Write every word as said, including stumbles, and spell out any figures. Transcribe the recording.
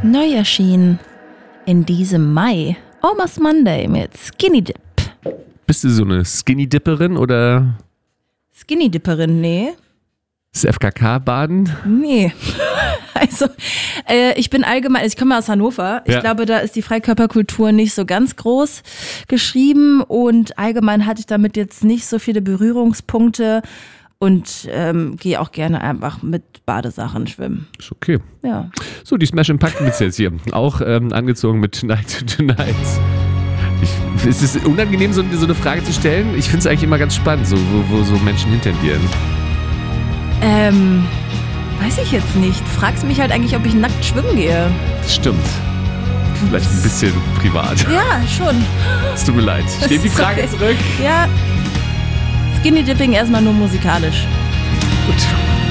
Neu erschienen in diesem Mai. Almost Monday mit Skinny Dip. Bist du so eine Skinny-Dipperin oder? Skinny-Dipperin, nee. Das F K K-Baden? Nee. Also, äh, ich bin allgemein, also ich komme aus Hannover. Ich ja. glaube, da ist die Freikörperkultur nicht so ganz groß geschrieben und allgemein hatte ich damit jetzt nicht so viele Berührungspunkte und ähm, gehe auch gerne einfach mit Badesachen schwimmen. Ist okay. Ja. So, die Smash Impact mit jetzt hier. Auch ähm, angezogen mit Tonight to Tonight. Ich, ist es unangenehm, so, so eine Frage zu stellen? Ich finde es eigentlich immer ganz spannend, so, wo, wo so Menschen hintendieren. Ähm, weiß ich jetzt nicht. Fragst mich halt eigentlich, ob ich nackt schwimmen gehe. Das stimmt. Vielleicht ein bisschen privat. Ja, schon. Es tut mir leid. Ich nehme die Frage okay. zurück. Ja. Skinny Dipping erstmal nur musikalisch. Gut.